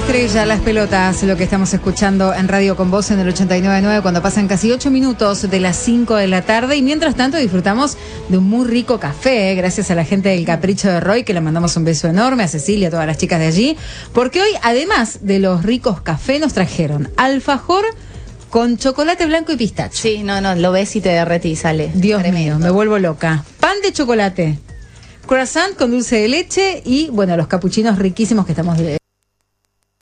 estrella, las pelotas, lo que estamos escuchando en Radio Con Vos en el 89.9 cuando pasan casi 8 minutos de las 5 de la tarde y mientras tanto disfrutamos de un muy rico café, gracias a la gente del Capricho de Roy, que le mandamos un beso enorme, a Cecilia, a todas las chicas de allí, porque hoy, además de los ricos cafés, nos trajeron alfajor con chocolate blanco y pistacho. Sí, no, lo ves y te derretís, sale. Dios tremendo. mío, me vuelvo loca. Pan de chocolate, croissant con dulce de leche y, bueno, los capuchinos riquísimos que estamos